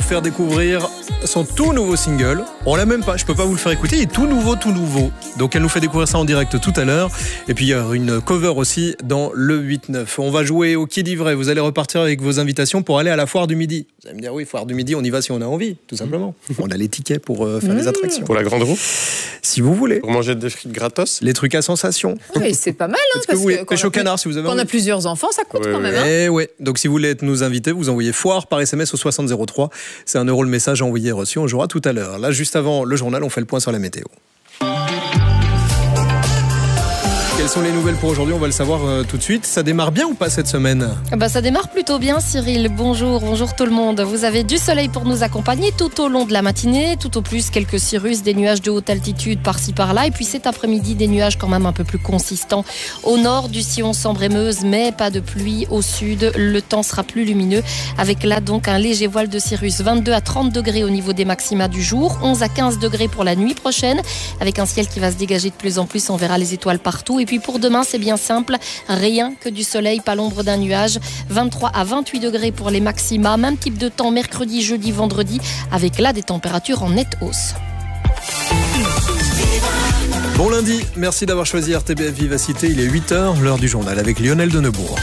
faire découvrir son tout nouveau single. On l'a même pas, je peux pas vous le faire écouter, il est tout nouveau. Donc elle nous fait découvrir ça en direct tout à l'heure. Et puis il y a une cover aussi dans le 8-9. On va jouer au Qui dit vrai. Vous allez repartir avec vos invitations pour aller à la Foire du Midi. Vous allez me dire oui, Foire du Midi, on y va si on a envie, tout simplement. On a les tickets pour faire les attractions. Pour la grande roue. Si vous voulez. Pour manger des frites gratos. Les trucs à sensation. Oui, c'est pas mal. Hein, parce que pêche au canard si vous avez quand envie. on a plusieurs enfants, ça coûte quand même. Hein. Et ouais. Donc si vous voulez nous inviter, vous envoyez Foire par SMS au 6003. C'est 1 € le message envoyé et reçu. On jouera tout à l'heure. Là, juste avant le journal, on fait le point sur la météo. Quelles sont les nouvelles pour aujourd'hui? On va le savoir tout de suite. Ça démarre bien ou pas cette semaine? Ça démarre plutôt bien, Cyril. Bonjour tout le monde. Vous avez du soleil pour nous accompagner tout au long de la matinée. Tout au plus, quelques cirrus, des nuages de haute altitude par-ci par-là. Et puis cet après-midi, des nuages quand même un peu plus consistants. Au nord du sillon Sambre-et-Meuse, mais pas de pluie. Au sud, le temps sera plus lumineux. Avec là donc un léger voile de cirrus. 22 à 30 degrés au niveau des maxima du jour. 11 à 15 degrés pour la nuit prochaine. Avec un ciel qui va se dégager de plus en plus. On verra les étoiles partout. Et puis pour demain, c'est bien simple, rien que du soleil, pas l'ombre d'un nuage. 23 à 28 degrés pour les maxima, même type de temps mercredi, jeudi, vendredi, avec là des températures en nette hausse. Bon lundi, merci d'avoir choisi RTBF Vivacité. Il est 8h, l'heure du journal avec Lionel Denebourg.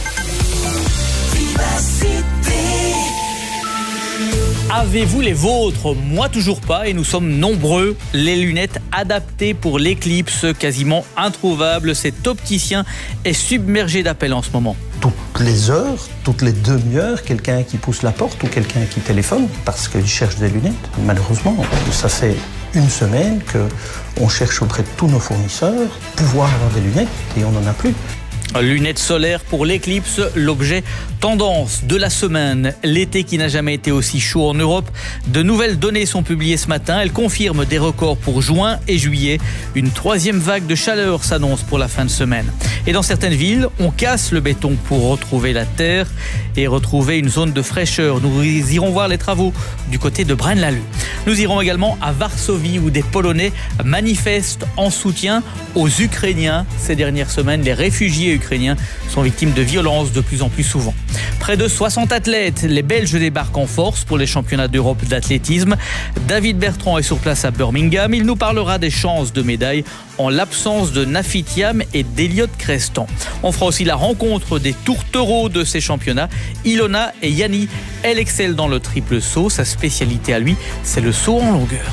Avez-vous les vôtres? Moi toujours pas, et nous sommes nombreux. Les lunettes adaptées pour l'éclipse, quasiment introuvables. Cet opticien est submergé d'appels en ce moment. Toutes les heures, toutes les demi-heures, quelqu'un qui pousse la porte ou quelqu'un qui téléphone parce qu'il cherche des lunettes. Malheureusement, ça fait une semaine qu'on cherche auprès de tous nos fournisseurs pouvoir avoir des lunettes et on n'en a plus. Lunettes solaires pour l'éclipse, l'objet tendance de la semaine. L'été qui n'a jamais été aussi chaud en Europe. De nouvelles données sont publiées ce matin. Elles confirment des records pour juin et juillet. Une troisième vague de chaleur s'annonce pour la fin de semaine. Et dans certaines villes, on casse le béton pour retrouver la terre et retrouver une zone de fraîcheur. Nous irons voir les travaux du côté de Braine-l'Alleud. Nous irons également à Varsovie où des Polonais manifestent en soutien aux Ukrainiens. Ces dernières semaines, les réfugiés ukrainiens sont victimes de violences de plus en plus souvent. Près de 60 athlètes, les Belges débarquent en force pour les championnats d'Europe d'athlétisme. David Bertrand est sur place à Birmingham. Il nous parlera des chances de médailles en l'absence de Nafitiam et d'Eliott Crestan. On fera aussi la rencontre des tourtereaux de ces championnats. Ilona et Yanni, elle excelle dans le triple saut. Sa spécialité à lui, c'est le saut en longueur.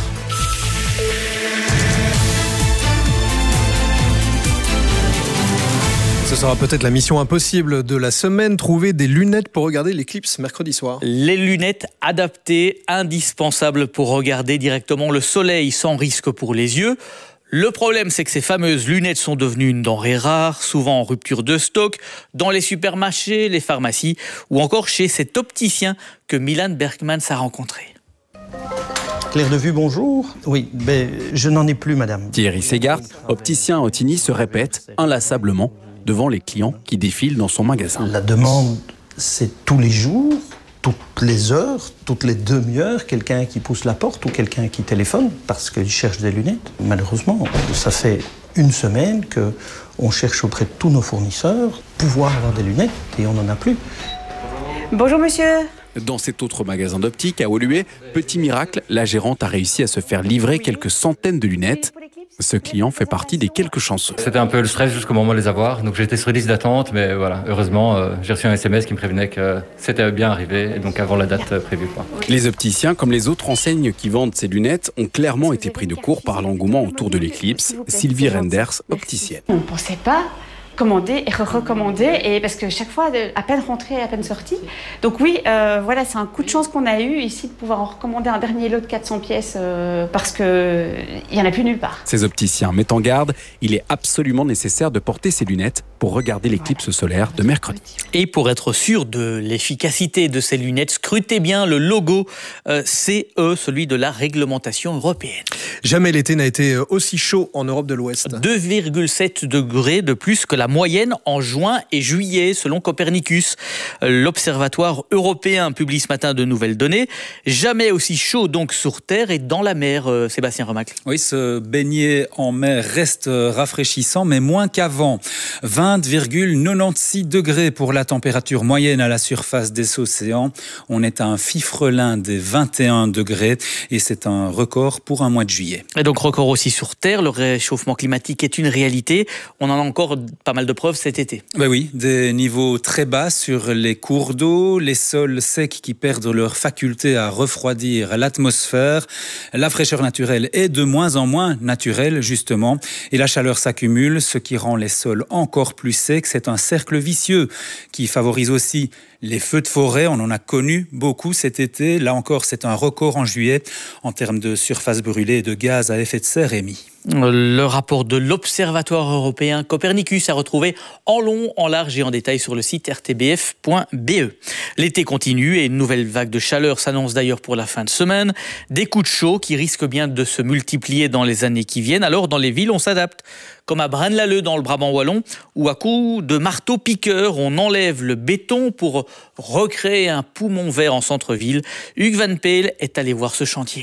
Ce sera peut-être la mission impossible de la semaine, trouver des lunettes pour regarder l'éclipse mercredi soir. Les lunettes adaptées, indispensables pour regarder directement le soleil sans risque pour les yeux. Le problème, c'est que ces fameuses lunettes sont devenues une denrée rare, souvent en rupture de stock, dans les supermarchés, les pharmacies ou encore chez cet opticien que Milan Bergmans a rencontré. Claire de Vue, bonjour. Oui, je n'en ai plus, madame. Thierry Ségart, opticien à Ottignies, se répète inlassablement devant les clients qui défilent dans son magasin. La demande, c'est tous les jours, toutes les heures, toutes les demi-heures, quelqu'un qui pousse la porte ou quelqu'un qui téléphone parce qu'il cherche des lunettes. Malheureusement, ça fait une semaine qu'on cherche auprès de tous nos fournisseurs pouvoir avoir des lunettes et on n'en a plus. Bonjour monsieur. Dans cet autre magasin d'optique à Woluwe, petit miracle, la gérante a réussi à se faire livrer quelques centaines de lunettes. Ce client fait partie des quelques chanceux. C'était un peu le stress jusqu'au moment de les avoir, donc j'étais sur liste d'attente, mais voilà, heureusement, j'ai reçu un SMS qui me prévenait que c'était bien arrivé, et donc avant la date prévue. Les opticiens, comme les autres enseignes qui vendent ces lunettes, ont clairement été pris de court par l'engouement autour de l'éclipse. Sylvie Renders, opticienne. On ne pensait pas commander et recommander, et parce que chaque fois, à peine rentré, à peine sorti. Donc oui, voilà, c'est un coup de chance qu'on a eu ici de pouvoir en recommander un dernier lot de 400 pièces parce qu'il n'y en a plus nulle part. Ces opticiens mettent en garde, il est absolument nécessaire de porter ces lunettes pour regarder l'éclipse solaire de mercredi. Et pour être sûr de l'efficacité de ces lunettes, scrutez bien le logo CE, celui de la réglementation européenne. Jamais l'été n'a été aussi chaud en Europe de l'Ouest. 2,7 degrés de plus que la moyenne en juin et juillet, selon Copernicus. L'Observatoire européen publie ce matin de nouvelles données. Jamais aussi chaud donc sur Terre et dans la mer, Sébastien Remacle. Oui, se baigner en mer reste rafraîchissant, mais moins qu'avant. 20,96 degrés pour la température moyenne à la surface des océans. On est à un fifrelin des 21 degrés et c'est un record pour un mois de juillet. Et donc record aussi sur Terre, le réchauffement climatique est une réalité. On en a encore pas mal de preuves cet été. Ben oui, des niveaux très bas sur les cours d'eau, les sols secs qui perdent leur faculté à refroidir l'atmosphère. La fraîcheur naturelle est de moins en moins naturelle, justement, et la chaleur s'accumule, ce qui rend les sols encore plus secs. C'est un cercle vicieux qui favorise aussi les feux de forêt. On en a connu beaucoup cet été. Là encore, c'est un record en juillet en termes de surface brûlée et de gaz à effet de serre émis. Le rapport de l'Observatoire européen Copernicus à retrouver en long, en large et en détail sur le site rtbf.be. L'été continue et une nouvelle vague de chaleur s'annonce d'ailleurs pour la fin de semaine. Des coups de chaud qui risquent bien de se multiplier dans les années qui viennent. Alors dans les villes, on s'adapte. Comme à Braine-l'Alleud dans le Brabant wallon, où à coups de marteau-piqueur, on enlève le béton pour recréer un poumon vert en centre-ville. Hugues Van Peel est allé voir ce chantier.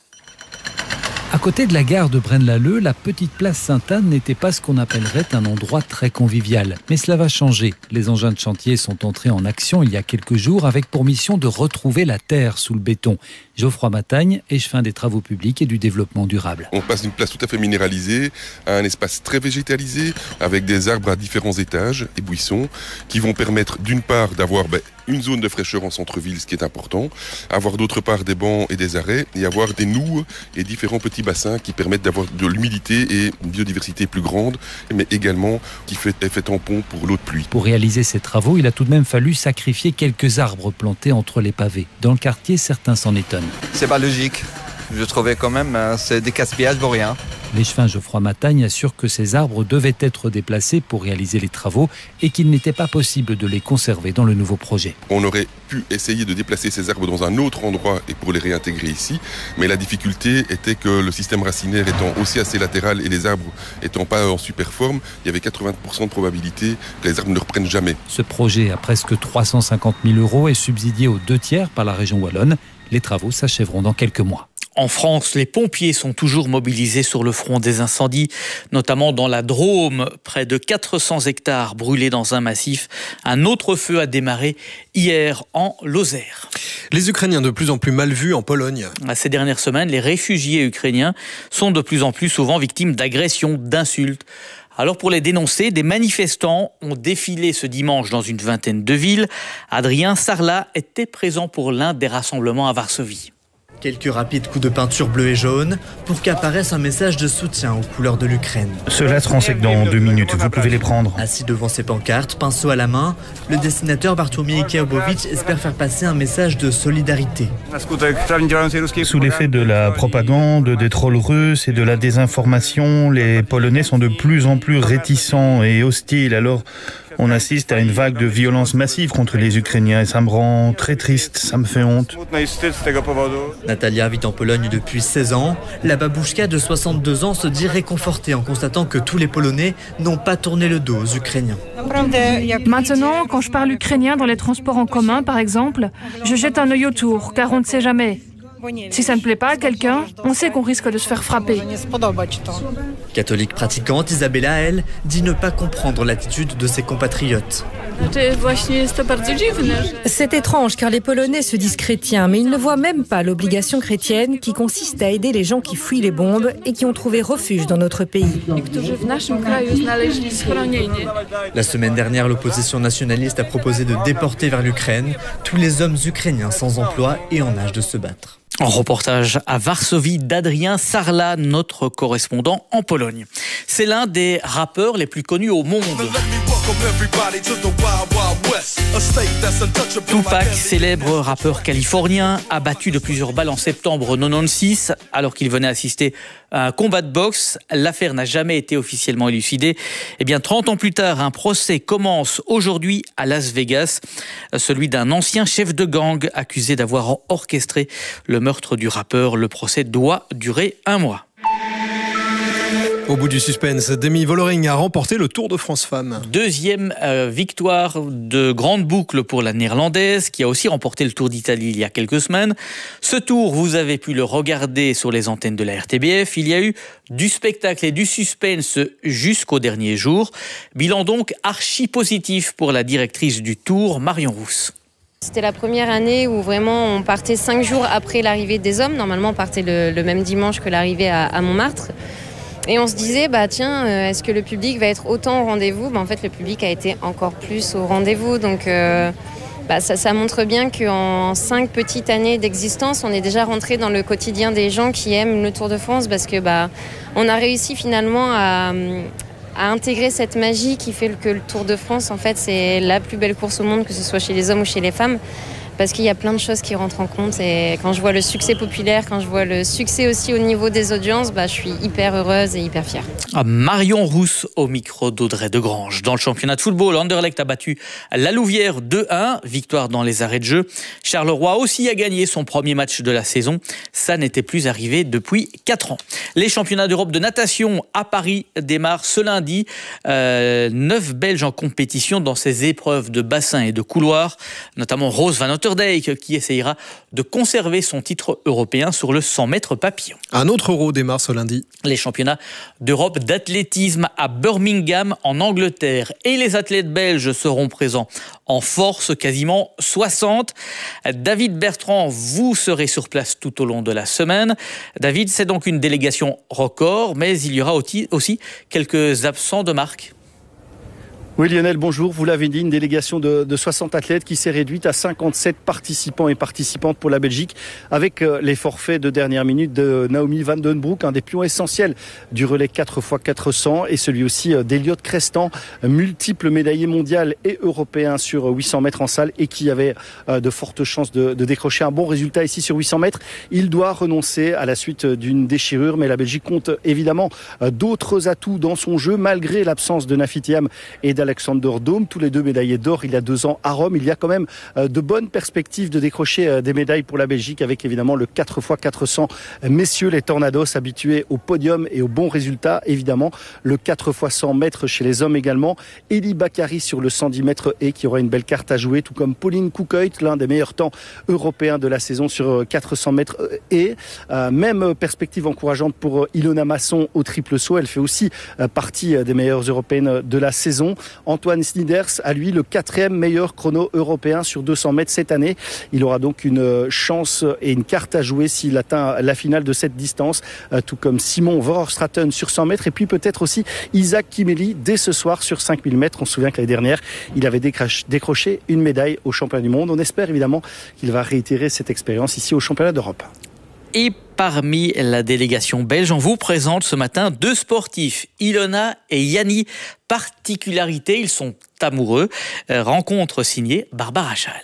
À côté de la gare de Braine-l'Alleud, la petite place Sainte-Anne n'était pas ce qu'on appellerait un endroit très convivial. Mais cela va changer. Les engins de chantier sont entrés en action il y a quelques jours avec pour mission de retrouver la terre sous le béton. Geoffroy Matagne, échevin des travaux publics et du développement durable. On passe d'une place tout à fait minéralisée à un espace très végétalisé avec des arbres à différents étages et buissons qui vont permettre d'une part d'avoir une zone de fraîcheur en centre-ville, ce qui est important, avoir d'autre part des bancs et des arrêts et avoir des noues et différents petits bassins qui permettent d'avoir de l'humidité et une biodiversité plus grande, mais également qui fait effet tampon pour l'eau de pluie. Pour réaliser ces travaux, il a tout de même fallu sacrifier quelques arbres plantés entre les pavés. Dans le quartier, certains s'en étonnent. C'est pas logique. Je trouvais quand même, c'est des gaspillages pour rien. L'échevin Geoffroy Matagne assure que ces arbres devaient être déplacés pour réaliser les travaux et qu'il n'était pas possible de les conserver dans le nouveau projet. On aurait pu essayer de déplacer ces arbres dans un autre endroit et pour les réintégrer ici, mais la difficulté était que le système racinaire étant aussi assez latéral et les arbres étant pas en super forme, il y avait 80% de probabilité que les arbres ne reprennent jamais. Ce projet à presque 350 000 € est subsidié aux 2/3 par la région wallonne. Les travaux s'achèveront dans quelques mois. En France, les pompiers sont toujours mobilisés sur le front des incendies, notamment dans la Drôme. Près de 400 hectares brûlés dans un massif. Un autre feu a démarré hier en Lozère. Les Ukrainiens de plus en plus mal vus en Pologne. Ces dernières semaines, les réfugiés ukrainiens sont de plus en plus souvent victimes d'agressions, d'insultes. Alors pour les dénoncer, des manifestants ont défilé ce dimanche dans une vingtaine de villes. Adrien Sarlat était présent pour l'un des rassemblements à Varsovie. Quelques rapides coups de peinture bleu et jaune pour qu'apparaisse un message de soutien aux couleurs de l'Ukraine. Cela se renseigne dans 2 minutes, vous pouvez les prendre. Assis devant ses pancartes, pinceau à la main, le dessinateur Bartłomiej Kiałbowicz espère faire passer un message de solidarité. Sous l'effet de la propagande, des trolls russes et de la désinformation, les Polonais sont de plus en plus réticents et hostiles. Alors on assiste à une vague de violence massive contre les Ukrainiens et ça me rend très triste, ça me fait honte. Natalia vit en Pologne depuis 16 ans. La babouchka de 62 ans se dit réconfortée en constatant que tous les Polonais n'ont pas tourné le dos aux Ukrainiens. Maintenant, quand je parle ukrainien dans les transports en commun, par exemple, je jette un œil autour, car on ne sait jamais. Si ça ne plaît pas à quelqu'un, on sait qu'on risque de se faire frapper. Catholique pratiquante, Isabella, elle, dit ne pas comprendre l'attitude de ses compatriotes. C'est étrange car les Polonais se disent chrétiens, mais ils ne voient même pas l'obligation chrétienne qui consiste à aider les gens qui fuient les bombes et qui ont trouvé refuge dans notre pays. La semaine dernière, l'opposition nationaliste a proposé de déporter vers l'Ukraine tous les hommes ukrainiens sans emploi et en âge de se battre. En reportage à Varsovie d'Adrien Sarlat, notre correspondant en Pologne. C'est l'un des rappeurs les plus connus au monde. Tupac, célèbre rappeur californien, abattu de plusieurs balles en septembre 1996 alors qu'il venait assister à un combat de boxe. L'affaire n'a jamais été officiellement élucidée. 30 ans plus tard, un procès commence aujourd'hui à Las Vegas. Celui d'un ancien chef de gang accusé d'avoir orchestré le meurtre du rappeur. Le procès doit durer 1 mois. Au bout du suspense, Demi Vollering a remporté le Tour de France Femmes. Deuxième victoire de grande boucle pour la Néerlandaise, qui a aussi remporté le Tour d'Italie il y a quelques semaines. Ce tour, vous avez pu le regarder sur les antennes de la RTBF. Il y a eu du spectacle et du suspense jusqu'au dernier jour. Bilan donc archi positif pour la directrice du Tour, Marion Rousse. C'était la première année où vraiment on partait 5 jours après l'arrivée des hommes. Normalement, on partait le même dimanche que l'arrivée à Montmartre. Et on se disait, est-ce que le public va être autant au rendez-vous ? En fait, le public a été encore plus au rendez-vous. Donc, ça montre bien qu'en 5 petites années d'existence, on est déjà rentré dans le quotidien des gens qui aiment le Tour de France, parce que on a réussi finalement à intégrer cette magie qui fait que le Tour de France, en fait, c'est la plus belle course au monde, que ce soit chez les hommes ou chez les femmes. Parce qu'il y a plein de choses qui rentrent en compte, et quand je vois le succès populaire, quand je vois le succès aussi au niveau des audiences, je suis hyper heureuse et hyper fière. Marion Rousse au micro d'Audrey Degrange. Dans le championnat de football, Anderlecht a battu la Louvière 2-1, victoire dans les arrêts de jeu. Charleroi aussi a gagné son premier match de la saison. Ça n'était plus arrivé depuis 4 ans. Les championnats d'Europe de natation à Paris démarrent ce lundi. 9 Belges en compétition dans ces épreuves de bassin et de couloir, notamment Rose Van Otterdijk, qui essayera de conserver son titre européen sur le 100 mètres papillon. Un autre Euro démarre ce lundi. Les championnats d'Europe d'athlétisme à Birmingham en Angleterre, et les athlètes belges seront présents en force, quasiment 60. David Bertrand, vous serez sur place tout au long de la semaine. David, c'est donc une délégation record, mais il y aura aussi quelques absents de marque. Oui Lionel, bonjour. Vous l'avez dit, une délégation de 60 athlètes qui s'est réduite à 57 participants et participantes pour la Belgique, avec les forfaits de dernière minute de Naomi Van Den Broek, un des pions essentiels du relais 4x400, et celui aussi d'Eliott Crestan, multiple médaillé mondial et européen sur 800 mètres en salle, et qui avait de fortes chances de décrocher un bon résultat ici sur 800 mètres. Il doit renoncer à la suite d'une déchirure, mais la Belgique compte évidemment d'autres atouts dans son jeu, malgré l'absence de Nafi Thiam et d'Alexander Daum, tous les deux médaillés d'or il y a 2 ans à Rome. Il y a quand même de bonnes perspectives de décrocher des médailles pour la Belgique, avec évidemment le 4x400 messieurs, les Tornados, habitués au podium et aux bons résultats. Évidemment, le 4x100 mètres chez les hommes également. Eli Bakary sur le 110 mètres et qui aura une belle carte à jouer, tout comme Pauline Koukoit, l'un des meilleurs temps européens de la saison sur 400 mètres. Et même perspective encourageante pour Ilona Masson au triple saut. Elle fait aussi partie des meilleures européennes de la saison. Antoine Snyders a lui le 4e meilleur chrono européen sur 200 mètres cette année. Il aura donc une chance et une carte à jouer s'il atteint la finale de cette distance, tout comme Simon Verhofstraten sur 100 mètres, et puis peut-être aussi Isaac Kimeli dès ce soir sur 5000 mètres. On se souvient que l'année dernière, il avait décroché une médaille au championnat du monde. On espère évidemment qu'il va réitérer cette expérience ici au championnat d'Europe. Et parmi la délégation belge, on vous présente ce matin 2 sportifs, Ilona et Yanni. Particularité, ils sont amoureux. Rencontre signée Barbara Schall.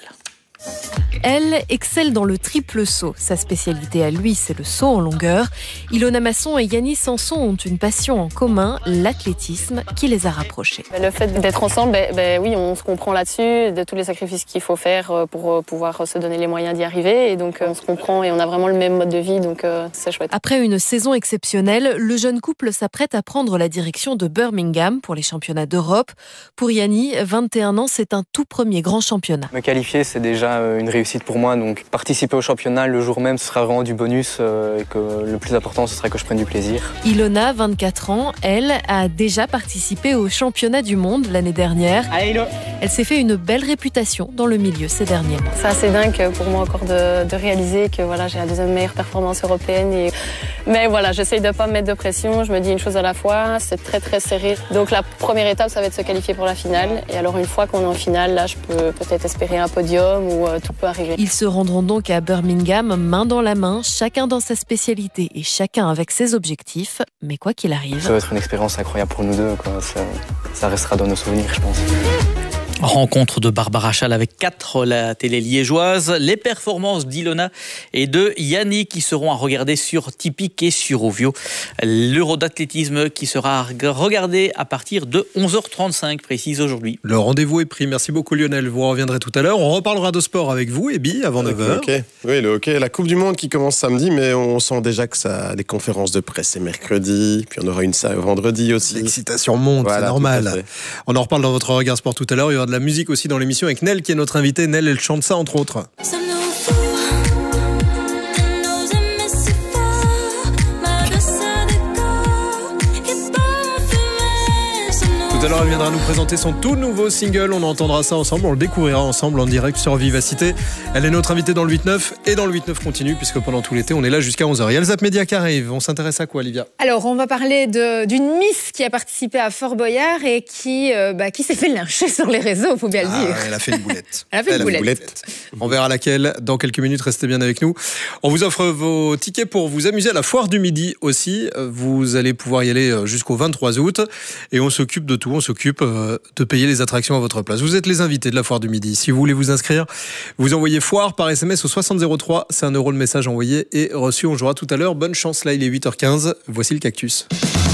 Elle excelle dans le triple saut. Sa spécialité à lui, c'est le saut en longueur. Ilona Masson et Yannis Sanson ont une passion en commun, l'athlétisme, qui les a rapprochés. Le fait d'être ensemble, oui, on se comprend là-dessus, de tous les sacrifices qu'il faut faire pour pouvoir se donner les moyens d'y arriver. Et donc, on se comprend et on a vraiment le même mode de vie, donc c'est chouette. Après une saison exceptionnelle, le jeune couple s'apprête à prendre la direction de Birmingham pour les championnats d'Europe. Pour Yannis, 21 ans, c'est un tout premier grand championnat. Me qualifier, c'est déjà une réussite pour moi, donc participer au championnat le jour même, ce sera vraiment du bonus, et que le plus important, ce serait que je prenne du plaisir. Ilona, 24 ans, elle a déjà participé au championnat du monde l'année dernière. Elle s'est fait une belle réputation dans le milieu ces derniers mois. C'est assez dingue pour moi encore de réaliser que voilà, j'ai la 2e meilleure performance européenne. Mais voilà, j'essaye de ne pas me mettre de pression, je me dis une chose à la fois, c'est très très serré. Donc la première étape, ça va être de se qualifier pour la finale. Et alors une fois qu'on est en finale, là je peux peut-être espérer un podium ou tout peut arriver. Ils se rendront donc à Birmingham, main dans la main, chacun dans sa spécialité et chacun avec ses objectifs. Mais quoi qu'il arrive, ça va être une expérience incroyable pour nous deux, quoi. Ça restera dans nos souvenirs, je pense. Rencontre de Barbara Chal avec 4, la télé liégeoise. Les performances d'Ilona et de Yannick qui seront à regarder sur Tipeee et sur Ovio. L'Euro d'athlétisme qui sera regardé à partir de 11h35 précise aujourd'hui. Le rendez-vous est pris. Merci beaucoup Lionel. Vous reviendrez tout à l'heure. On reparlera de sport avec vous, Ebi, avant 9h. Okay. Oui, le hockey. La Coupe du Monde qui commence samedi, mais on sent déjà que ça a des conférences de presse. C'est mercredi, puis on aura une vendredi aussi. L'excitation monte, voilà, c'est normal. On en reparle dans votre regard sport tout à l'heure. Il y aura de la musique aussi dans l'émission avec Nel qui est notre invitée. Nel, elle chante ça entre autres. Tout à l'heure, elle viendra nous présenter son tout nouveau single. On entendra ça ensemble, on le découvrira ensemble en direct sur Vivacité. Elle est notre invitée dans le 8-9 et dans le 8-9 continue puisque pendant tout l'été, on est là jusqu'à 11h. Il y a le Zap Média qui arrive. On s'intéresse à quoi, Olivia ? Alors, on va parler d'une Miss qui a participé à Fort Boyard et qui s'est fait lyncher sur les réseaux, il faut bien le dire. Elle a fait une boulette. Elle a fait une boulette. On verra laquelle dans quelques minutes. Restez bien avec nous. On vous offre vos tickets pour vous amuser à la Foire du Midi aussi. Vous allez pouvoir y aller jusqu'au 23 août et on s'occupe de tout. On s'occupe de payer les attractions à votre place. Vous êtes les invités de la Foire du Midi. Si vous voulez vous inscrire, vous envoyez foire par SMS au 6003. C'est €1 le message envoyé et reçu. On jouera tout à l'heure. Bonne chance. Là, il est 8h15. Voici le cactus.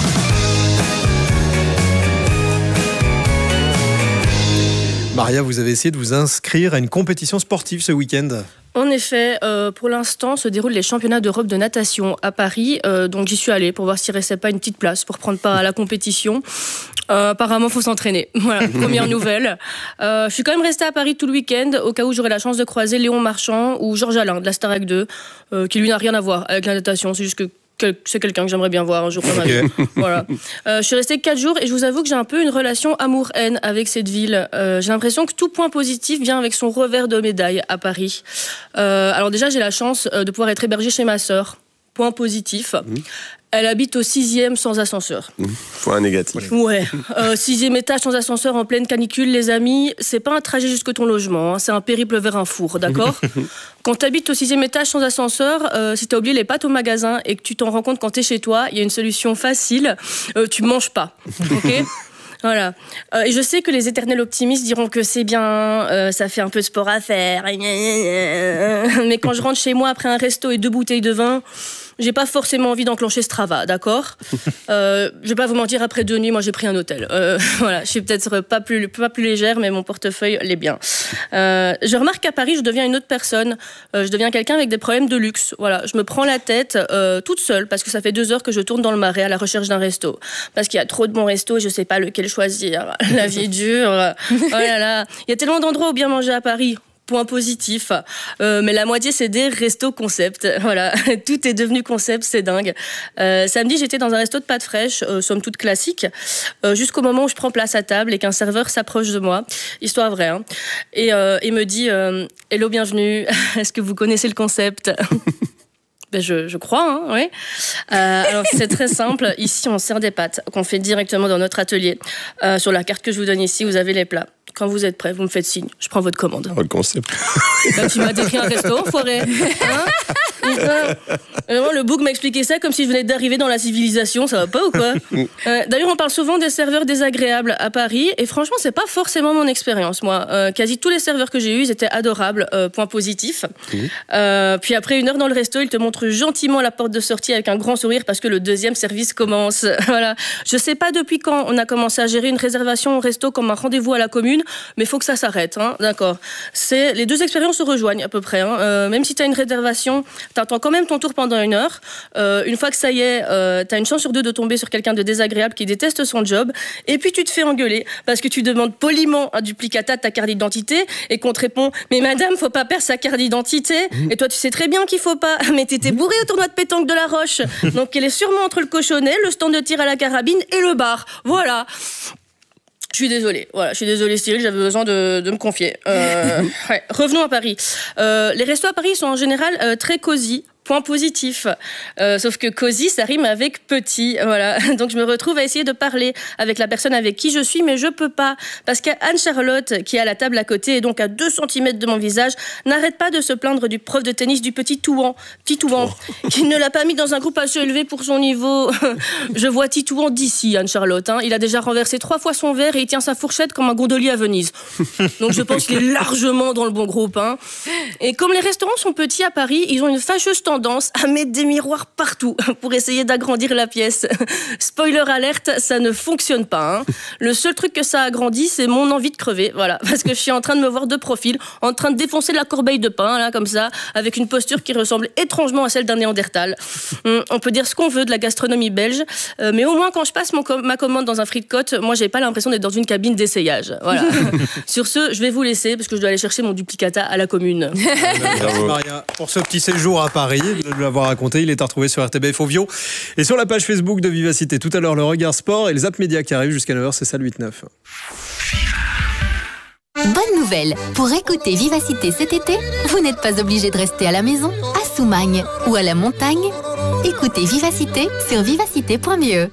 Maria, vous avez essayé de vous inscrire à une compétition sportive ce week-end. En effet, pour l'instant, se déroulent les championnats d'Europe de natation à Paris. Donc j'y suis allée pour voir s'il ne restait pas une petite place pour prendre part à la compétition. Apparemment, il faut s'entraîner. Voilà, première nouvelle. Je suis quand même restée à Paris tout le week-end, au cas où j'aurais la chance de croiser Léon Marchand ou Georges Alain de la Starac 2, qui lui n'a rien à voir avec la natation. C'est juste que c'est quelqu'un que j'aimerais bien voir un jour dans ma vie. Voilà. Je suis restée 4 jours et je vous avoue que j'ai un peu une relation amour-haine avec cette ville. J'ai l'impression que tout point positif vient avec son revers de médaille à Paris. Alors déjà, j'ai la chance de pouvoir être hébergée chez ma sœur. Point positif. Elle habite au 6e sans ascenseur. Point négatif. Ouais. 6e étage sans ascenseur en pleine canicule, les amis. C'est pas un trajet jusque ton logement, hein, c'est un périple vers un four, d'accord ? Quand tu habites au 6e étage sans ascenseur, si tu as oublié les pâtes au magasin et que tu t'en rends compte quand tu es chez toi, il y a une solution facile. Tu manges pas. Ok ? Voilà. Et je sais que les éternels optimistes diront que c'est bien, ça fait un peu de sport à faire. Mais quand je rentre chez moi après un resto et 2 bouteilles de vin, j'ai pas forcément envie d'enclencher Strava, d'accord ? Je vais pas vous mentir, après 2 nuits, moi j'ai pris un hôtel. Voilà, je suis peut-être pas plus légère, mais mon portefeuille l'est bien. Je remarque qu'à Paris, je deviens une autre personne. Je deviens quelqu'un avec des problèmes de luxe. Voilà, je me prends la tête toute seule parce que ça fait 2 heures que je tourne dans le Marais à la recherche d'un resto. Parce qu'il y a trop de bons restos et je sais pas lequel choisir. La vie est dure. Oh là là. Il y a tellement d'endroits où bien manger à Paris. Point positif, mais la moitié c'est des restos concept. Voilà, tout est devenu concept, c'est dingue. Samedi, j'étais dans un resto de pâtes fraîches, somme toute classique, jusqu'au moment où je prends place à table et qu'un serveur s'approche de moi, histoire vraie, hein, et me dit hello, bienvenue. Est-ce que vous connaissez le concept? Ben je crois, hein, oui. Alors c'est très simple. Ici, on sert des pâtes qu'on fait directement dans notre atelier. Sur la carte que je vous donne ici, vous avez les plats. Quand vous êtes prêts, vous me faites signe. Je prends votre commande. Oh, le concept. Là, tu m'as décrit un resto, enfoiré. Vraiment, le bouc m'a expliqué ça comme si je venais d'arriver dans la civilisation. Ça va pas ou quoi? D'ailleurs, on parle souvent des serveurs désagréables à Paris. Et franchement, c'est pas forcément mon expérience, moi. Quasi tous les serveurs que j'ai eus, ils étaient adorables. Point positif. Puis après 1 heure dans le resto, ils te montrent gentiment la porte de sortie avec un grand sourire parce que le 2e service commence. Voilà. Je sais pas depuis quand on a commencé à gérer une réservation au resto comme un rendez-vous à la commune. Mais il faut que ça s'arrête, hein, d'accord. Les 2 expériences se rejoignent à peu près. Hein. Même si tu as une réservation, tu attends quand même ton tour pendant 1 heure. Une fois que ça y est, tu as une chance sur 2 de tomber sur quelqu'un de désagréable qui déteste son job. Et puis tu te fais engueuler parce que tu demandes poliment un duplicata de ta carte d'identité et qu'on te répond « Mais madame, faut pas perdre sa carte d'identité. » Et toi, tu sais très bien qu'il faut pas. Mais t'étais bourré au tournoi de pétanque de la Roche. Donc elle est sûrement entre le cochonnet, le stand de tir à la carabine et le bar. Voilà. Je suis désolée. Voilà, je suis désolée, Cyril, j'avais besoin de me confier. Ouais. Revenons à Paris. Les restos à Paris sont en général très cosy. Point positif. Sauf que cosy, ça rime avec petit. Voilà. Donc je me retrouve à essayer de parler avec la personne avec qui je suis, mais je peux pas. Parce qu'Anne-Charlotte, qui est à la table à côté et donc à 2 cm de mon visage, n'arrête pas de se plaindre du prof de tennis du petit Touan, qui ne l'a pas mis dans un groupe assez élevé pour son niveau. Je vois Titouan d'ici, Anne-Charlotte. Il a déjà renversé 3 fois son verre et il tient sa fourchette comme un gondolier à Venise. Donc je pense qu'il est largement dans le bon groupe. Et comme les restaurants sont petits à Paris, ils ont une fâcheuse tendance à mettre des miroirs partout pour essayer d'agrandir la pièce. Spoiler alerte, ça ne fonctionne pas. Le seul truc que ça agrandit, c'est mon envie de crever. Voilà, parce que je suis en train de me voir de profil, en train de défoncer la corbeille de pain, là, comme ça, avec une posture qui ressemble étrangement à celle d'un Néandertal. On peut dire ce qu'on veut de la gastronomie belge, mais au moins quand je passe ma commande dans un free-de-côte, moi j'ai pas l'impression d'être dans une cabine d'essayage. Voilà. Sur ce, je vais vous laisser parce que je dois aller chercher mon duplicata à la commune. Merci Maria pour ce petit séjour à Paris, de nous l'avoir raconté. Il est à retrouver sur RTBF Ovio et sur la page Facebook de Vivacité. Tout à l'heure, le regard sport et les Zap Média qui arrivent jusqu'à 9h, c'est ça le 8-9. Bonne nouvelle, pour écouter Vivacité cet été, vous n'êtes pas obligé de rester à la maison, à Soumagne ou à la montagne. Écoutez Vivacité sur vivacité.be.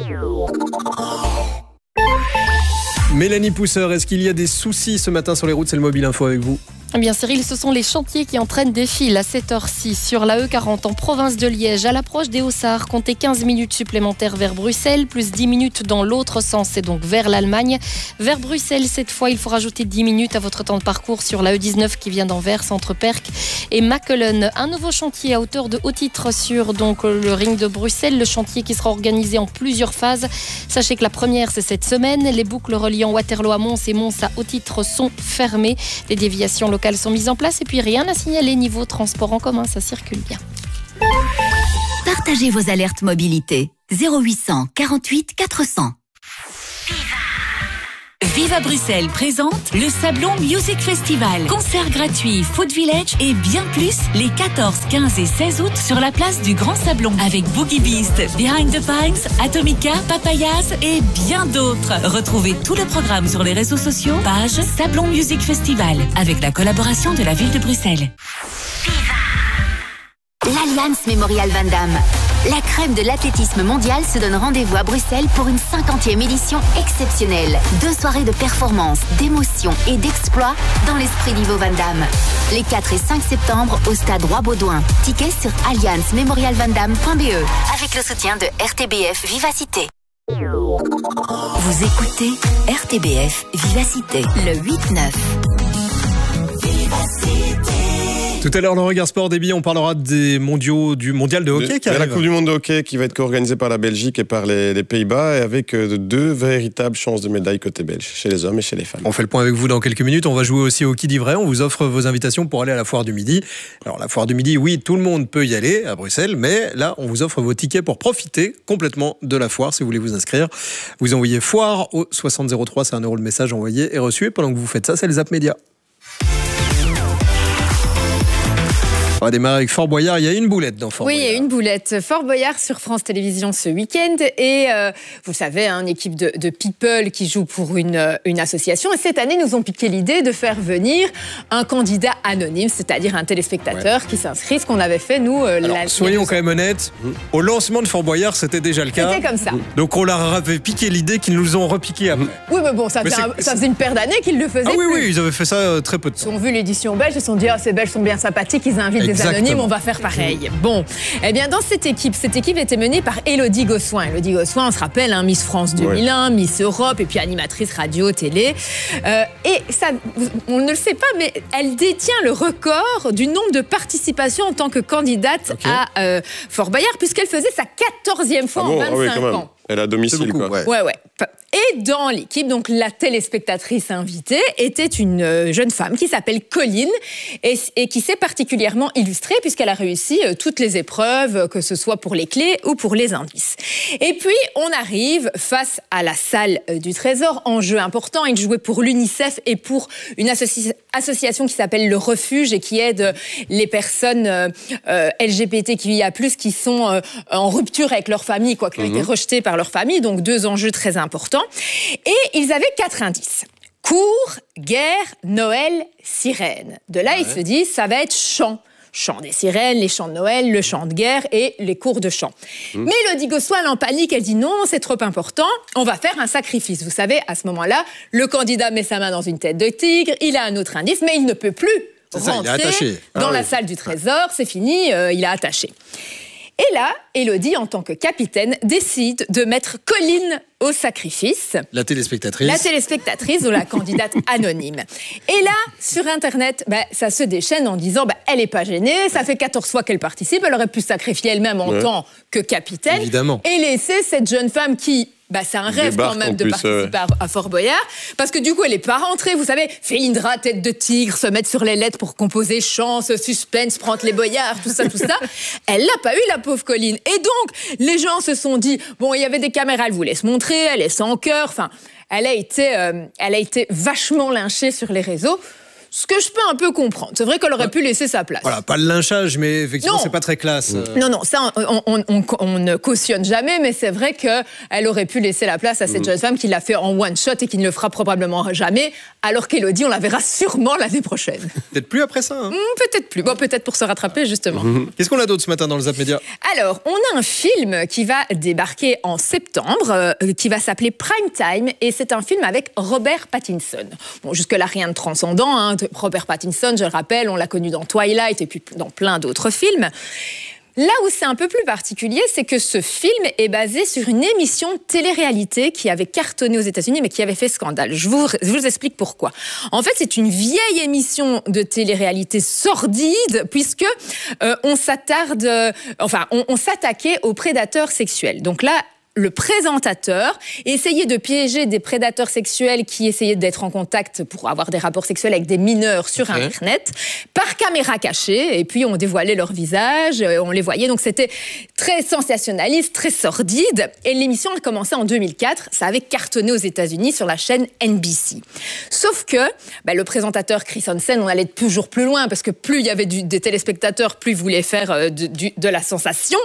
Mélanie Pousseur, est-ce qu'il y a des soucis ce matin sur les routes? C'est le Mobile Info avec vous. Eh bien Cyril, ce sont les chantiers qui entraînent des files à cette heure-ci sur la E40 en province de Liège. À l'approche des Hauts-Sarts, comptez 15 minutes supplémentaires vers Bruxelles, plus 10 minutes dans l'autre sens, et donc vers l'Allemagne. Vers Bruxelles, cette fois, il faut rajouter 10 minutes à votre temps de parcours sur la E19 qui vient d'Anvers, entre Perck et Machelen. Un nouveau chantier à hauteur de haut titre sur donc, le ring de Bruxelles, le chantier qui sera organisé en plusieurs phases. Sachez que la première, c'est cette semaine. Les boucles reliant Waterloo à Mons et Mons à haut titre sont fermées. Des déviations locales sont mises en place et puis rien à signaler niveau transport en commun, ça circule bien. Partagez vos alertes mobilité. 0800 48 400. Viva Bruxelles présente le Sablon Music Festival. Concerts gratuits, Food Village et bien plus les 14, 15 et 16 août sur la place du Grand Sablon avec Boogie Beast, Behind the Pines, Atomica, Papayas et bien d'autres. Retrouvez tout le programme sur les réseaux sociaux, page Sablon Music Festival avec la collaboration de la ville de Bruxelles. L'Alliance Mémorial Van Damme. La crème de l'athlétisme mondial se donne rendez-vous à Bruxelles pour une 50e édition exceptionnelle. 2 soirées de performance, d'émotion et d'exploit dans l'esprit d'Ivo Van Damme. Les 4 et 5 septembre au stade Roi-Baudouin. Tickets sur alliancememorialvandamme.be avec le soutien de RTBF Vivacité. Vous écoutez RTBF Vivacité, le 8-9. Tout à l'heure, le regard sport des billes, on parlera des mondiaux, du mondial de hockey qui arrive. La Coupe du monde de hockey qui va être co-organisée par la Belgique et par les Pays-Bas, et avec 2 véritables chances de médaille côté belge, chez les hommes et chez les femmes. On fait le point avec vous dans quelques minutes. On va jouer aussi au Qui dit vrai. On vous offre vos invitations pour aller à la Foire du Midi. Alors, la Foire du Midi, oui, tout le monde peut y aller à Bruxelles, mais là, on vous offre vos tickets pour profiter complètement de la foire. Si vous voulez vous inscrire, vous envoyez foire au 6003, c'est 1 € le message envoyé et reçu. Et pendant que vous faites ça, c'est les Zap Média. On va démarrer avec Fort Boyard. Il y a une boulette dans Fort Boyard. Oui, il y a une boulette. Fort Boyard sur France Télévisions ce week-end. Et vous savez, une équipe de people qui joue pour une association. Et cette année, nous ont piqué l'idée de faire venir un candidat anonyme, c'est-à-dire un téléspectateur qui s'inscrit, ce qu'on avait fait, nous, soyons quand même honnêtes. Au lancement de Fort Boyard, c'était déjà le cas. C'était comme ça. Donc on leur avait piqué l'idée qu'ils nous ont repiqué après. Oui, mais bon, ça faisait une paire d'années qu'ils le faisaient. Ah oui, oui, ils avaient fait ça très peu de temps. Ils ont vu l'édition belge, ils se sont dit, ces Belges sont bien sympathiques, ils invitent des anonymes, on va faire pareil. Bon, eh bien dans cette équipe était menée par Élodie Gossuin. Élodie Gossuin, on se rappelle, Miss France 2001, Miss Europe et puis animatrice radio, télé. Et ça, on ne le sait pas, mais elle détient le record du nombre de participations en tant que candidate à Fort Boyard, puisqu'elle faisait sa 14e fois en 25 ans. Elle est à domicile, quoi. Ouais. Et dans l'équipe, donc la téléspectatrice invitée était une jeune femme qui s'appelle Colline et qui s'est particulièrement illustrée puisqu'elle a réussi toutes les épreuves, que ce soit pour les clés ou pour les indices. Et puis, on arrive face à la salle du Trésor, enjeu important. Il jouait pour l'UNICEF et pour une association qui s'appelle Le Refuge et qui aide les personnes LGBTQIA+, qui sont en rupture avec leur famille, qui ont été rejetées par leur famille, donc 2 enjeux très importants. Et ils avaient 4 indices. Cours, guerre, Noël, sirène. De là, ils se disent, ça va être chant. chant des sirènes, les chants de Noël, le chant de guerre et les cours de chant. Mais Élodie Gossuin, elle en panique, elle dit non, c'est trop important, on va faire un sacrifice. Vous savez, à ce moment-là, le candidat met sa main dans une tête de tigre, il a un autre indice, mais il ne peut plus rentrer dans la salle du trésor, c'est fini, il a attaché. Et là, Élodie, en tant que capitaine, décide de mettre Colline au sacrifice. La téléspectatrice. La téléspectatrice ou la candidate anonyme. Et là, sur Internet, ça se déchaîne en disant elle n'est pas gênée, ça fait 14 fois qu'elle participe, elle aurait pu se sacrifier elle-même en tant que capitaine. Évidemment. Et laisser cette jeune femme qui... c'est un rêve quand même de participer à Fort Boyard, parce que du coup, elle n'est pas rentrée. Vous savez, Félindra, tête de tigre, se mettre sur les lettres pour composer chance, suspense, prendre les boyards, tout ça. Elle l'a pas eu, la pauvre Colline. Et donc, les gens se sont dit, bon, il y avait des caméras, elle voulait se montrer, elle est sans cœur. Enfin, elle a été vachement lynchée sur les réseaux. Ce que je peux un peu comprendre. C'est vrai qu'elle aurait pu laisser sa place. Voilà, pas le lynchage, mais effectivement, c'est pas très classe. Non, ça, on ne cautionne jamais, mais c'est vrai qu'elle aurait pu laisser la place à cette jeune femme qui l'a fait en one-shot et qui ne le fera probablement jamais, alors qu'Élodie, on la verra sûrement l'année prochaine. Peut-être plus après ça. Peut-être plus. Bon, peut-être pour se rattraper, justement. Qu'est-ce qu'on a d'autre ce matin dans le Zap Média ? Alors, on a un film qui va débarquer en septembre, qui va s'appeler Prime Time, et c'est un film avec Robert Pattinson. Bon, jusque-là, rien de transcendant, Robert Pattinson, je le rappelle, on l'a connu dans Twilight et puis dans plein d'autres films. Là où c'est un peu plus particulier, c'est que ce film est basé sur une émission de télé-réalité qui avait cartonné aux États-Unis, mais qui avait fait scandale. Je vous explique pourquoi. En fait, c'est une vieille émission de télé-réalité sordide, puisque on s'attardait aux prédateurs sexuels. Donc là, le présentateur essayait de piéger des prédateurs sexuels qui essayaient d'être en contact pour avoir des rapports sexuels avec des mineurs sur Internet, par caméra cachée, et puis on dévoilait leur visage, on les voyait, donc c'était très sensationnaliste, très sordide, et l'émission a commencé en 2004, ça avait cartonné aux États-Unis sur la chaîne NBC. Sauf que le présentateur Chris Hansen, on allait toujours plus loin, parce que plus il y avait des téléspectateurs, plus il voulait faire de la sensation,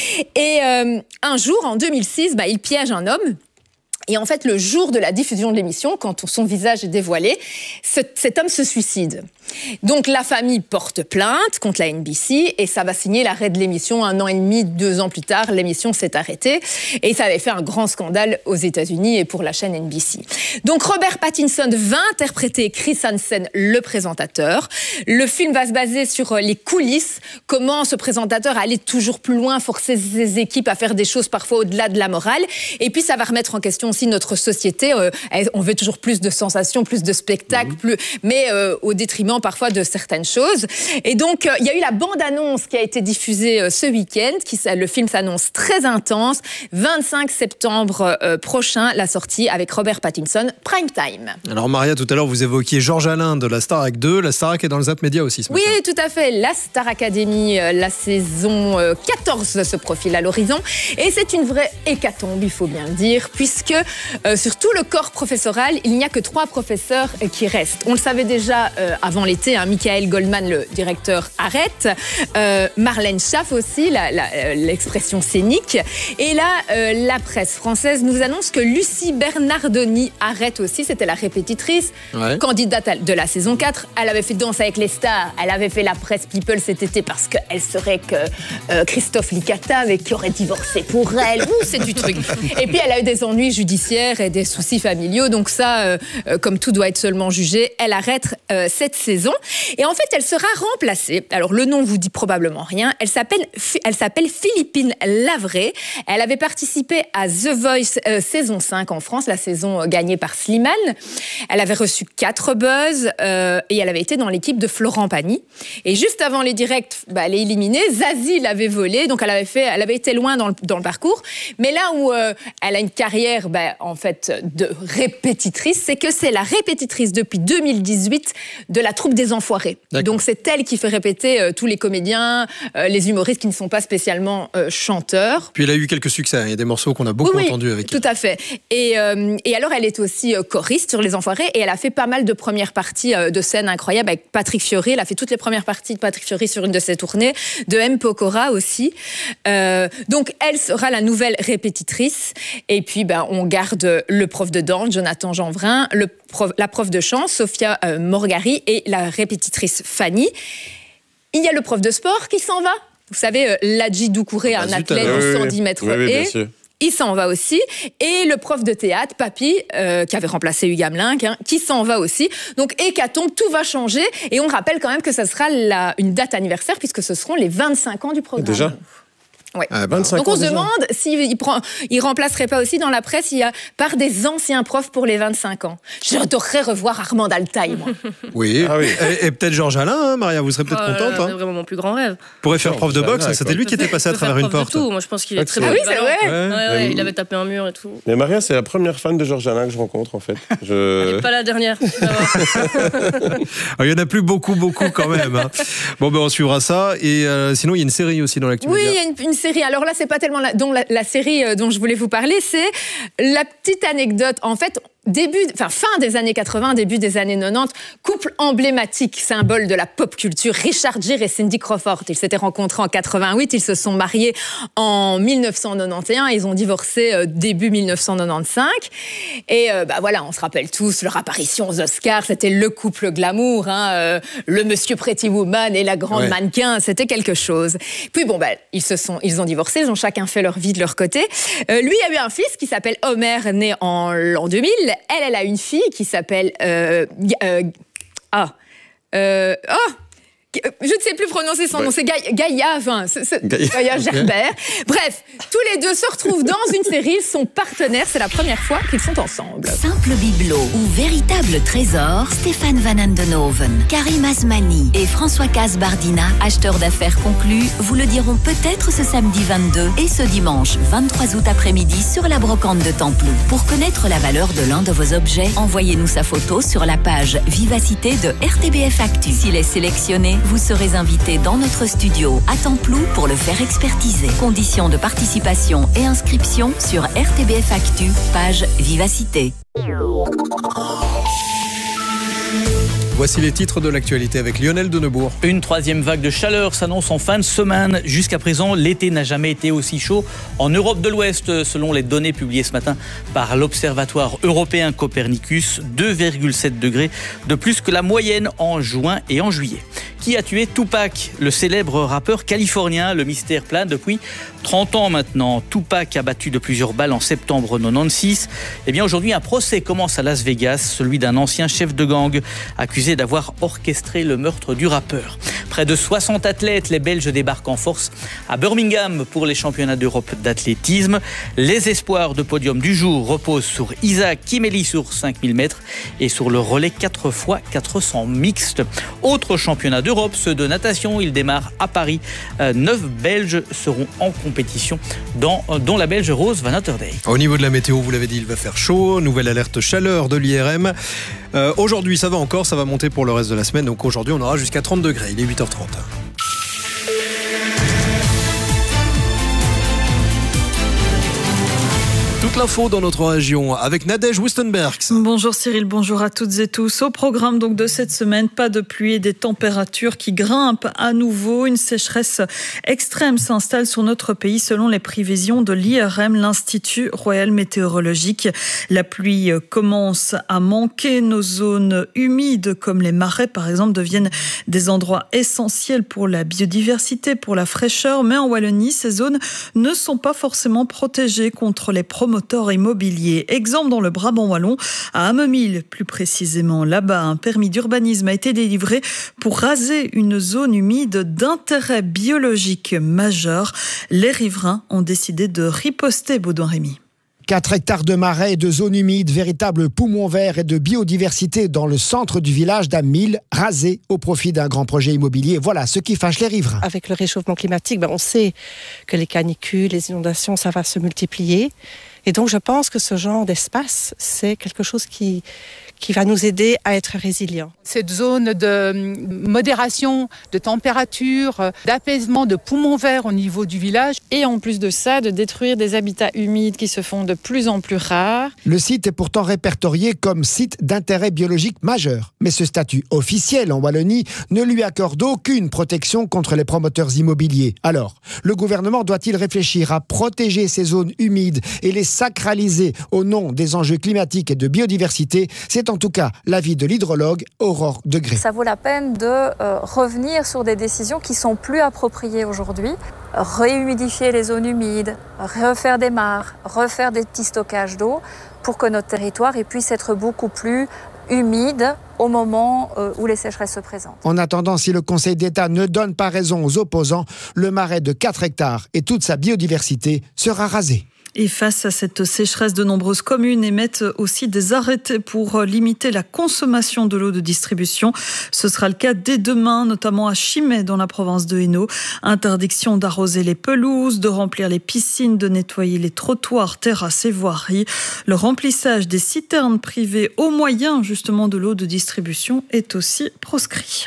et un jour, en 2006, il piège un homme. Et en fait, le jour de la diffusion de l'émission, quand son visage est dévoilé, cet homme se suicide. Donc la famille porte plainte contre la NBC et ça va signer l'arrêt de l'émission. 1 an et demi, 2 ans plus tard, l'émission s'est arrêtée. Et ça avait fait un grand scandale aux États-Unis et pour la chaîne NBC. Donc Robert Pattinson va interpréter Chris Hansen, le présentateur. Le film va se baser sur les coulisses, comment ce présentateur allait toujours plus loin, forcer ses équipes à faire des choses parfois au-delà de la morale. Et puis ça va remettre en question aussi notre société. On veut toujours plus de sensations, plus de spectacles, mais au détriment parfois de certaines choses. Et donc, il y a eu la bande-annonce qui a été diffusée ce week-end. Le film s'annonce très intense. 25 septembre prochain, la sortie avec Robert Pattinson, Prime Time. Alors Maria, tout à l'heure, vous évoquiez Georges Alain de la Starac 2. La Starac est dans le Zap Média aussi ce matin. Oui, tout à fait. La Star Academy, la saison 14 se profile à l'horizon. Et c'est une vraie hécatombe, il faut bien le dire, puisque sur tout le corps professoral, il n'y a que 3 professeurs qui restent. On le savait déjà avant l'été, Michael Goldman, le directeur, arrête. Marlène Schaff aussi, l'expression scénique. Et là, la presse française nous annonce que Lucie Bernardoni arrête aussi. C'était la répétitrice, candidate de la saison 4. Elle avait fait Danse avec les stars. Elle avait fait la presse People cet été parce qu'elle serait que Christophe Licata, avec qui aurait divorcé pour elle. C'est du truc. Et puis, elle a eu des ennuis judiciaires et des soucis familiaux. Donc ça, comme tout doit être seulement jugé, elle arrête cette saison. Et en fait, elle sera remplacée. Alors, le nom vous dit probablement rien. Elle s'appelle Philippine Lavray. Elle avait participé à The Voice saison 5 en France, la saison gagnée par Slimane. Elle avait reçu 4 buzz et elle avait été dans l'équipe de Florent Pagny. Et juste avant les directs, elle est éliminée. Zazie l'avait volée, donc elle avait été loin dans le parcours. Mais là où elle a une carrière, en fait, de répétitrice, c'est que c'est la répétitrice depuis 2018 de la troupe des Enfoirés. Donc c'est elle qui fait répéter tous les comédiens, les humoristes qui ne sont pas spécialement chanteurs. Puis elle a eu quelques succès, il y a des morceaux qu'on a beaucoup entendus avec elle. Tout à fait. Et alors elle est aussi choriste sur les Enfoirés et elle a fait pas mal de premières parties de scènes incroyables avec Patrick Fiori. Elle a fait toutes les premières parties de Patrick Fiori sur une de ses tournées, de M. Pokora aussi. Donc elle sera la nouvelle répétitrice. Et puis on garde le prof de danse, Jonathan Jeanvrin, la prof de chant, Sophia Morgari, et la répétitrice Fanny. Il y a le prof de sport qui s'en va. Vous savez, Ladji Doucouré, un athlète du 110 mètres haies. Il s'en va aussi. Et le prof de théâtre, Papy, qui avait remplacé Hugues Hamelin, qui s'en va aussi. Donc, hécatombe, tout va changer. Et on rappelle quand même que ça sera une date anniversaire, puisque ce seront les 25 ans du programme. Déjà ? Ouais. 25 Donc on ans se déjà. demande s'il remplacerait pas aussi dans la presse par des anciens profs pour les 25 ans. J'adorerais revoir Armand Altaï, moi. Oui, et peut-être Georges Alain, hein, Maria, vous serez peut-être contente. C'est vraiment mon plus grand rêve. Pourrait faire prof de boxe, c'était lui qui était passé à travers une porte. Tout. Moi je pense qu'il est très Ah oui, c'est vrai. Ouais, il avait tapé un mur et tout. Mais Maria, c'est la première fan de Georges Alain que je rencontre en fait. Elle n'est pas la dernière. Il y en a plus beaucoup quand même. Hein. Bon, on suivra ça. Et sinon, il y a une série aussi dans l'actualité. Oui, il y a une série. Alors là, c'est pas tellement la série dont je voulais vous parler, c'est la petite anecdote. En fait, fin des années 80, début des années 90, couple emblématique, symbole de la pop culture, Richard Gere et Cindy Crawford. Ils s'étaient rencontrés en 88, ils se sont mariés en 1991, ils ont divorcé début 1995. Et voilà, on se rappelle tous leur apparition aux Oscars, c'était le couple glamour, hein, le monsieur Pretty Woman et la grande mannequin, c'était quelque chose. Puis ils ont divorcé, ils ont chacun fait leur vie de leur côté. Lui a eu un fils qui s'appelle Homer, né en l'an 2000. Elle a une fille qui s'appelle... je ne sais plus prononcer son nom, c'est Gaïa Gerber. Bref, tous les deux se retrouvent dans une série, ils sont partenaires, c'est la première fois qu'ils sont ensemble. Simple bibelot ou véritable trésor, Stéphane Van Andenhoven, Karim Asmani et François Casbardina, acheteurs d'affaires conclus, vous le diront peut-être ce samedi 22 et ce dimanche 23 août après-midi sur la brocante de Templou. Pour connaître la valeur de l'un de vos objets, envoyez-nous sa photo sur la page Vivacité de RTBF Actu. S'il est sélectionné, vous serez invité dans notre studio à Templou pour le faire expertiser. Conditions de participation et inscription sur RTBF Actu, page Vivacité. Voici les titres de l'actualité avec Lionel Denebourg. Une troisième vague de chaleur s'annonce en fin de semaine. Jusqu'à présent, l'été n'a jamais été aussi chaud en Europe de l'Ouest, selon les données publiées ce matin par l'Observatoire européen Copernicus. 2,7 degrés de plus que la moyenne en juin et en juillet. Qui a tué Tupac, le célèbre rappeur californien? Le mystère plane depuis 30 ans maintenant. Tupac abattu de plusieurs balles en septembre 96. Eh bien aujourd'hui, un procès commence à Las Vegas, celui d'un ancien chef de gang accusé d'avoir orchestré le meurtre du rappeur. Près de 60 athlètes, les Belges débarquent en force à Birmingham pour les championnats d'Europe d'athlétisme. Les espoirs de podium du jour reposent sur Isaac Kimeli sur 5000 mètres et sur le relais 4x400 mixte. Autre championnat d'Europe, ceux de natation, il démarre à Paris. 9 Belges seront en compétition, dont la Belge Rose Van Otterdijk. Au niveau de la météo, vous l'avez dit, il va faire chaud. Nouvelle alerte chaleur de l'IRM. Aujourd'hui, ça va encore, ça va monter pour le reste de la semaine. Donc aujourd'hui, on aura jusqu'à 30 degrés. Il est 8h30. Toute l'info dans notre région avec Nadège Wustenbergs. Bonjour Cyril, bonjour à toutes et tous. Au programme donc de cette semaine, pas de pluie et des températures qui grimpent à nouveau. Une sécheresse extrême s'installe sur notre pays selon les prévisions de l'IRM, l'Institut Royal Météorologique. La pluie commence à manquer. Nos zones humides comme les marais par exemple deviennent des endroits essentiels pour la biodiversité, pour la fraîcheur. Mais en Wallonie, ces zones ne sont pas forcément protégées contre les promoteurs immobiliers. Exemple dans le Brabant wallon, à Amemil plus précisément. Là-bas, un permis d'urbanisme a été délivré pour raser une zone humide d'intérêt biologique majeur. Les riverains ont décidé de riposter, Baudouin Rémy. 4 hectares de marais et de zones humides, véritables poumons verts et de biodiversité dans le centre du village d'Amemil, rasés au profit d'un grand projet immobilier. Voilà ce qui fâche les riverains. Avec le réchauffement climatique, on sait que les canicules, les inondations, ça va se multiplier. Et donc je pense que ce genre d'espace, c'est quelque chose qui va nous aider à être résilients. Cette zone de modération, de température, d'apaisement, de poumons verts au niveau du village. Et en plus de ça, de détruire des habitats humides qui se font de plus en plus rares. Le site est pourtant répertorié comme site d'intérêt biologique majeur. Mais ce statut officiel en Wallonie ne lui accorde aucune protection contre les promoteurs immobiliers. Alors, le gouvernement doit-il réfléchir à protéger ces zones humides et les sacralisé au nom des enjeux climatiques et de biodiversité. C'est en tout cas l'avis de l'hydrologue Aurore Degré. Ça vaut la peine de revenir sur des décisions qui sont plus appropriées aujourd'hui. Réhumidifier les zones humides, refaire des mares, refaire des petits stockages d'eau pour que notre territoire puisse être beaucoup plus humide au moment où les sécheresses se présentent. En attendant, si le Conseil d'État ne donne pas raison aux opposants, le marais de 4 hectares et toute sa biodiversité sera rasé. Et face à cette sécheresse, de nombreuses communes émettent aussi des arrêtés pour limiter la consommation de l'eau de distribution. Ce sera le cas dès demain, notamment à Chimay, dans la province de Hainaut. Interdiction d'arroser les pelouses, de remplir les piscines, de nettoyer les trottoirs, terrasses et voiries. Le remplissage des citernes privées au moyen justement de l'eau de distribution est aussi proscrit.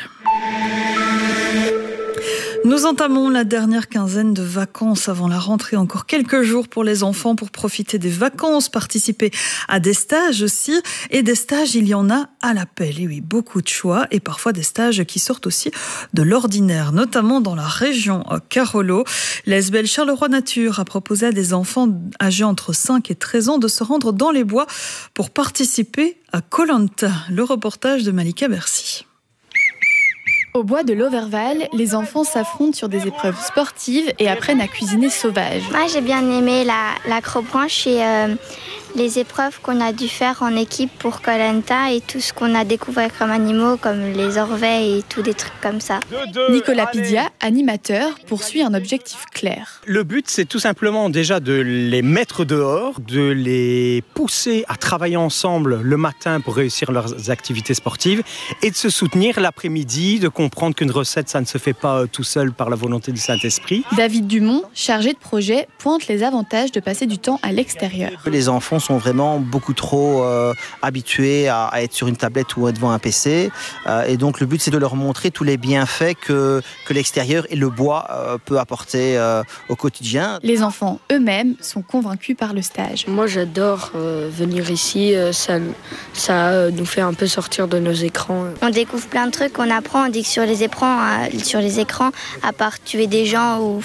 Nous entamons la dernière quinzaine de vacances avant la rentrée. Encore quelques jours pour les enfants pour profiter des vacances, participer à des stages aussi. Et des stages, il y en a à l'appel. Et oui, beaucoup de choix et parfois des stages qui sortent aussi de l'ordinaire, notamment dans la région Carolo. L'ASBL Charleroi Nature a proposé à des enfants âgés entre 5 et 13 ans de se rendre dans les bois pour participer à Koh-Lanta. Le reportage de Malika Bercy. Au bois de l'Auverval, les enfants s'affrontent sur des épreuves sportives et apprennent à cuisiner sauvage. Moi, j'ai bien aimé l'acrobranche et les épreuves qu'on a dû faire en équipe pour Koh-Lanta et tout ce qu'on a découvert comme animaux, comme les orvets et tout des trucs comme ça. Nicolas Pidia, animateur, poursuit un objectif clair. Le but, c'est tout simplement déjà de les mettre dehors, de les pousser à travailler ensemble le matin pour réussir leurs activités sportives et de se soutenir l'après-midi, de comprendre qu'une recette, ça ne se fait pas tout seul par la volonté du Saint-Esprit. David Dumont, chargé de projet, pointe les avantages de passer du temps à l'extérieur. Les enfants sont vraiment beaucoup trop habitués à être sur une tablette ou devant un PC. Et donc le but, c'est de leur montrer tous les bienfaits que l'extérieur et le bois peut apporter au quotidien. Les enfants eux-mêmes sont convaincus par le stage. Moi, j'adore venir ici. Ça nous fait un peu sortir de nos écrans. On découvre plein de trucs, on apprend, on dit que sur les écrans, à part tuer des gens ou